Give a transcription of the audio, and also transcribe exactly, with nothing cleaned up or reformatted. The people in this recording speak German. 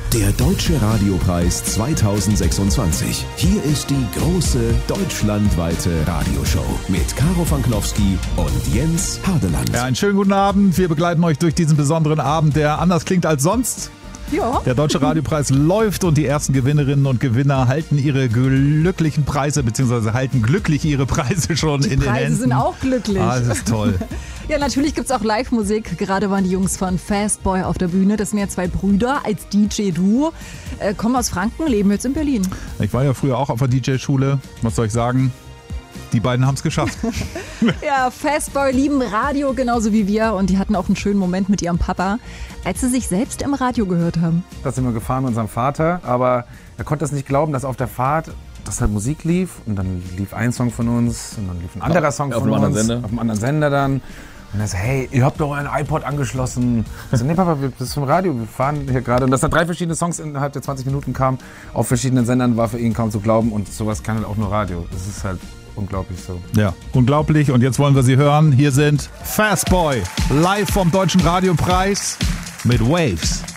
Der Deutsche Radiopreis zweitausendsechsundzwanzig. Hier ist die große deutschlandweite Radioshow mit Caro Fanknowski und Jens Hardeland. Ja, einen schönen guten Abend. Wir begleiten euch durch diesen besonderen Abend, der anders klingt als sonst. Ja. Der Deutsche Radiopreis läuft und die ersten Gewinnerinnen und Gewinner halten ihre glücklichen Preise, beziehungsweise halten glücklich ihre Preise schon die in den Preise Händen. sind auch glücklich. Ah, das ist toll. Ja, natürlich gibt es auch Live-Musik. Gerade waren die Jungs von Fastboy auf der Bühne. Das sind ja zwei Brüder als D J-Duo. Äh, kommen aus Franken, leben jetzt in Berlin. Ich war ja früher auch auf der D J-Schule. Was soll ich sagen? Die beiden haben es geschafft. Ja, Fastboy lieben Radio genauso wie wir und die hatten auch einen schönen Moment mit ihrem Papa, als sie sich selbst im Radio gehört haben. Da sind wir gefahren mit unserem Vater, aber er konnte es nicht glauben, dass auf der Fahrt dass halt Musik lief und dann lief ein Song von uns und dann lief ein anderer Song auf von einem uns anderen Sender. auf einem anderen Sender dann. Und er so, hey, ihr habt doch euren iPod angeschlossen. Ich so, nee, Papa, wir sind vom Radio, wir fahren hier gerade. Und dass da drei verschiedene Songs innerhalb der zwanzig Minuten kamen, auf verschiedenen Sendern, war für ihn kaum zu glauben. Und sowas kann halt auch nur Radio. Das ist halt unglaublich so. Ja, unglaublich. Und jetzt wollen wir sie hören. Hier sind Fastboy, live vom Deutschen Radiopreis mit Waves.